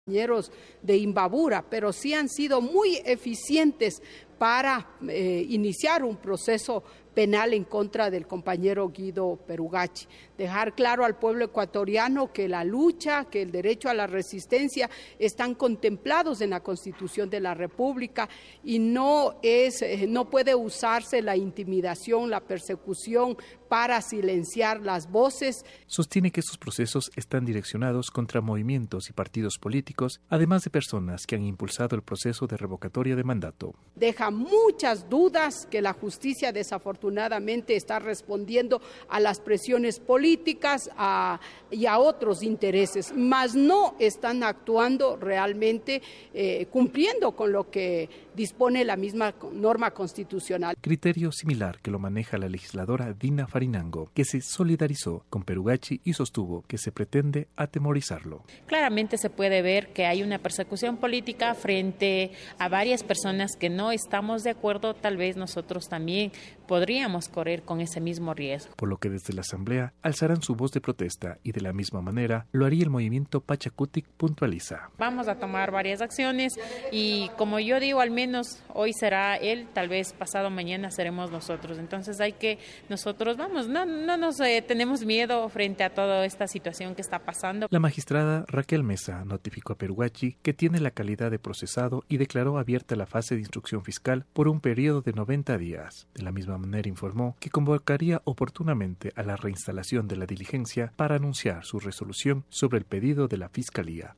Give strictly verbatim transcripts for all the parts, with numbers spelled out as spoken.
compañeros de Imbabura, pero sí han sido muy eficientes para eh, iniciar un proceso penal en contra del compañero Guido Perugacci. Dejar claro al pueblo ecuatoriano que la lucha, que el derecho a la resistencia están contemplados en la Constitución de la República y no es, eh, no puede usarse la intimidación, la persecución para silenciar las voces. Sostiene que estos procesos están direccionados contra movimientos y partidos políticos, además de personas que han impulsado el proceso de revocatoria de mandato. Deja muchas dudas que la justicia desafortunadamente está respondiendo a las presiones políticas a, y a otros intereses, mas no están actuando realmente eh, cumpliendo con lo que dispone la misma norma constitucional. Criterio similar que lo maneja la legisladora Dina Farinango, que se solidarizó con Perugacci y sostuvo que se pretende atemorizarlo. Claramente se puede ver que hay una persecución política frente a varias personas que no estamos de acuerdo. Tal vez nosotros también podríamos correr con ese mismo riesgo. Por lo que desde la Asamblea alzarán su voz de protesta y de la misma manera lo haría el movimiento Pachakutik, puntualiza. Vamos a tomar varias acciones y como yo digo, al menos hoy será él, tal vez pasado mañana seremos nosotros. Entonces hay que nosotros, vamos, no, no nos eh, tenemos miedo frente a toda esta situación que está pasando. La magistrada Raquel Mesa notificó a Perugacci que tiene la calidad de procesado y declaró abierta la fase de instrucción fiscal por un periodo de noventa días. De la misma manera informó que convocaría oportunamente a la reinstalación de la diligencia para anunciar su resolución sobre el pedido de la Fiscalía.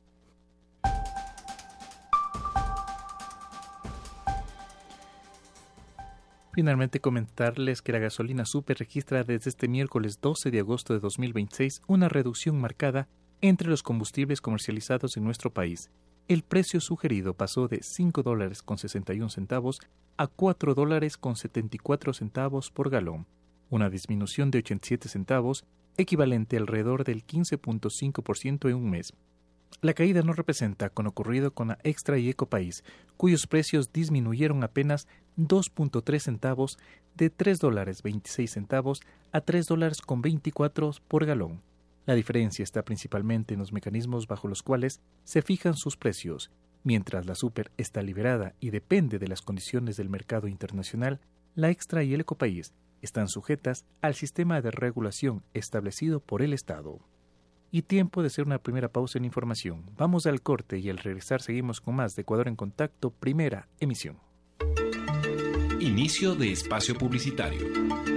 Finalmente comentarles que la gasolina super registra desde este miércoles doce de agosto de dos mil veintiséis una reducción marcada entre los combustibles comercializados en nuestro país. El precio sugerido pasó de cinco dólares con sesenta y un centavos a cuatro dólares con setenta y cuatro centavos por galón, una disminución de ochenta y siete centavos, equivalente alrededor del quince punto cinco por ciento en un mes. La caída no representa con ocurrido con la Extra y Ecopaís, cuyos precios disminuyeron apenas dos punto tres centavos de tres dólares veintiséis centavos a tres dólares con veinticuatro por galón. La diferencia está principalmente en los mecanismos bajo los cuales se fijan sus precios. Mientras la Super está liberada y depende de las condiciones del mercado internacional, la Extra y el Ecopaís están sujetas al sistema de regulación establecido por el Estado. Y tiempo de hacer una primera pausa en información. Vamos al corte y al regresar seguimos con más de Ecuador en Contacto, primera emisión. Inicio de espacio publicitario.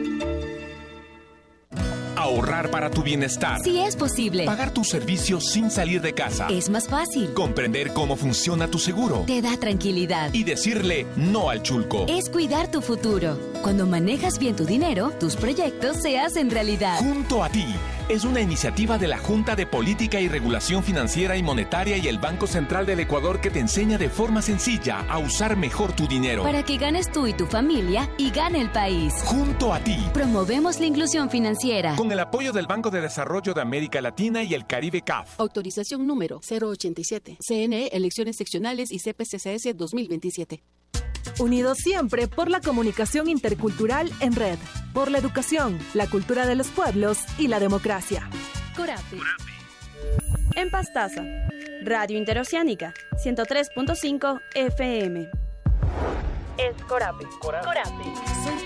Ahorrar para tu bienestar. Sí es posible. Pagar tus servicios sin salir de casa. Es más fácil. Comprender cómo funciona tu seguro. Te da tranquilidad. Y decirle no al chulco. Es cuidar tu futuro. Cuando manejas bien tu dinero, tus proyectos se hacen realidad. Junto a ti. Es una iniciativa de la Junta de Política y Regulación Financiera y Monetaria y el Banco Central del Ecuador que te enseña de forma sencilla a usar mejor tu dinero. Para que ganes tú y tu familia y gane el país. Junto a ti. Promovemos la inclusión financiera. Con el apoyo del Banco de Desarrollo de América Latina y el Caribe C A F. Autorización número cero ochenta y siete. C N E, Elecciones Seccionales y C P C C S dos mil veintisiete. Unidos siempre por la comunicación intercultural en red, por la educación, la cultura de los pueblos y la democracia. Corape. En Pastaza, Radio Interoceánica, ciento tres punto cinco F M. Es Corape. Corape. Corape.